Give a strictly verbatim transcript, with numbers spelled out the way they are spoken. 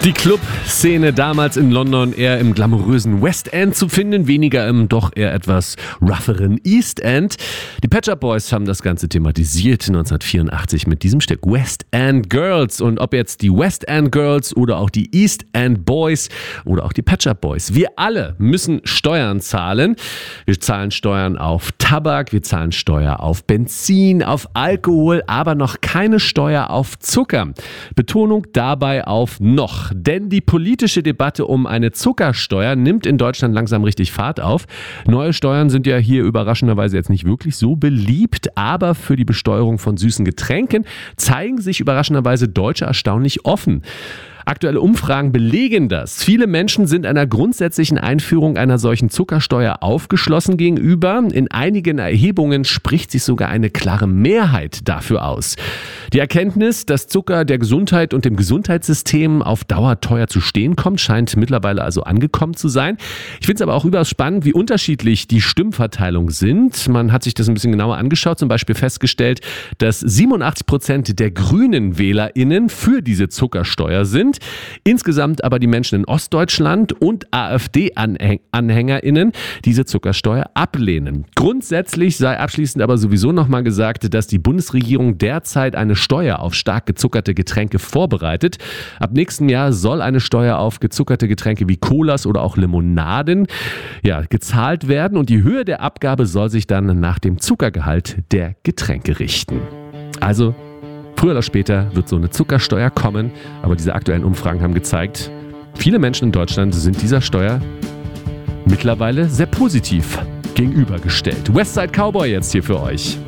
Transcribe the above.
Die Club-Szene damals in London eher im glamourösen West End zu finden, weniger im doch eher etwas rougheren East End. Die Pet Shop Boys haben das Ganze thematisiert neunzehnhundertvierundachtzig mit diesem Stück West End Girls. Und ob jetzt die West End Girls oder auch die East End Boys oder auch die Pet Shop Boys, wir alle müssen Steuern zahlen. Wir zahlen Steuern auf Tabak, wir zahlen Steuer auf Benzin, auf Alkohol, aber noch keine Steuer auf Zucker. Betonung dabei auf noch. Denn die politische Debatte um eine Zuckersteuer nimmt in Deutschland langsam richtig Fahrt auf. Neue Steuern sind ja hier überraschenderweise jetzt nicht wirklich so beliebt, aber für die Besteuerung von süßen Getränken zeigen sich überraschenderweise Deutsche erstaunlich offen. Aktuelle Umfragen belegen das. Viele Menschen sind einer grundsätzlichen Einführung einer solchen Zuckersteuer aufgeschlossen gegenüber. In einigen Erhebungen spricht sich sogar eine klare Mehrheit dafür aus. Die Erkenntnis, dass Zucker der Gesundheit und dem Gesundheitssystem auf Dauer teuer zu stehen kommt, scheint mittlerweile also angekommen zu sein. Ich finde es aber auch überaus spannend, wie unterschiedlich die Stimmverteilung sind. Man hat sich das ein bisschen genauer angeschaut, zum Beispiel festgestellt, dass siebenundachtzig Prozent der grünen WählerInnen für diese Zuckersteuer sind. Insgesamt aber die Menschen in Ostdeutschland und AfD-AnhängerInnen diese Zuckersteuer ablehnen. Grundsätzlich sei abschließend aber sowieso nochmal gesagt, dass die Bundesregierung derzeit eine Steuer auf stark gezuckerte Getränke vorbereitet. Ab nächstem Jahr soll eine Steuer auf gezuckerte Getränke wie Colas oder auch Limonaden ja, gezahlt werden und die Höhe der Abgabe soll sich dann nach dem Zuckergehalt der Getränke richten. Also früher oder später wird so eine Zuckersteuer kommen, aber diese aktuellen Umfragen haben gezeigt, viele Menschen in Deutschland sind dieser Steuer mittlerweile sehr positiv gegenübergestellt. Westside Cowboy jetzt hier für euch.